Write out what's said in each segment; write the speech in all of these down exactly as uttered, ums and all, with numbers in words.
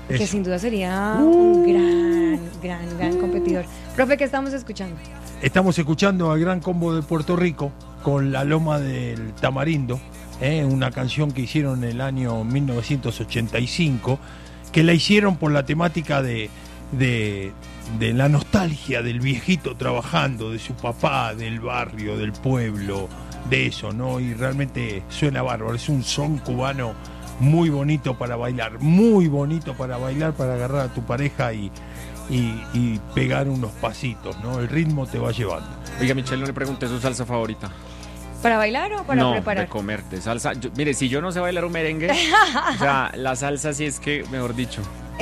que Eso. sin duda sería uh. un gran, gran, gran uh. competidor. Profe, ¿qué estamos escuchando? Estamos escuchando al Gran Combo de Puerto Rico con La Loma del Tamarindo, ¿eh? Una canción que hicieron en el año mil novecientos ochenta y cinco, que la hicieron por la temática de, de, de la nostalgia del viejito trabajando, de su papá, del barrio, del pueblo, de eso, ¿no? Y realmente suena bárbaro, es un son cubano muy bonito para bailar, muy bonito para bailar, para agarrar a tu pareja y, y, y pegar unos pasitos, ¿no? El ritmo te va llevando. Oiga, Michelle, no le pregunté su salsa favorita. ¿Para bailar o para no, preparar? No, de comerte. Salsa. Yo, mire, si yo no sé bailar un merengue, o sea, la salsa sí es que, mejor dicho.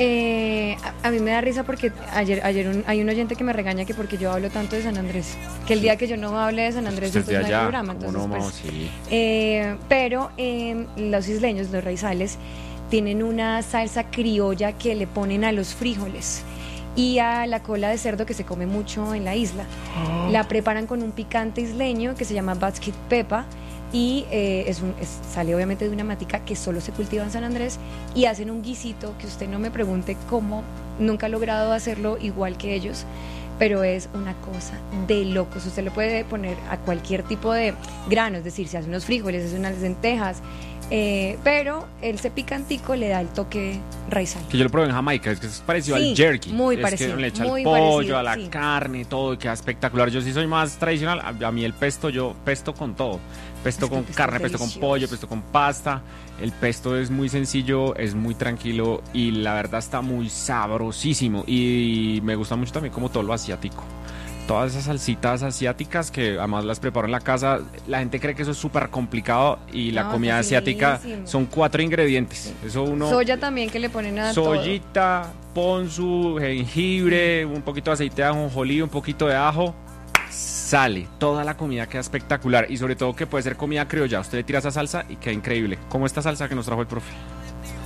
Eh, a, a mí me da risa porque ayer, ayer un, hay un oyente que me regaña que porque yo hablo tanto de San Andrés, que el día que yo no hable de San Andrés, pues después no hay allá, programa. Entonces, no, pues, sí. eh, pero eh, los isleños, los raizales, tienen una salsa criolla que le ponen a los frijoles y a la cola de cerdo que se come mucho en la isla. Oh. La preparan con un picante isleño que se llama basket pepa y eh, es un, es, sale obviamente de una matica que solo se cultiva en San Andrés y hacen un guisito que usted no me pregunte cómo, nunca he logrado hacerlo igual que ellos, pero es una cosa de locos. Usted le puede poner a cualquier tipo de grano, es decir, si hace unos frijoles, hace unas lentejas, Eh, pero ese picantico le da el toque raizal. Que yo lo probé en Jamaica, es que es parecido sí, al jerky. Muy es parecido. Que le echa muy el pollo, parecido, a la sí. carne, todo, y queda espectacular. Yo sí soy más tradicional, a, a mí el pesto, yo pesto con todo. Pesto es con pesto carne, pesto con pollo, pesto con pasta. El pesto es muy sencillo, es muy tranquilo y la verdad está muy sabrosísimo. Y me gusta mucho también como todo lo asiático. Todas esas salsitas asiáticas que además las preparo en la casa, la gente cree que eso es súper complicado y la no, comida asiática son cuatro ingredientes. Sí. Eso uno. Soya también que le ponen a soyita, todo. Ponzu, jengibre, un poquito de aceite de ajonjolí, un poquito de ajo. Sale, toda la comida queda espectacular y sobre todo que puede ser comida criolla. Usted le tira esa salsa y queda increíble. Como esta salsa que nos trajo el profe.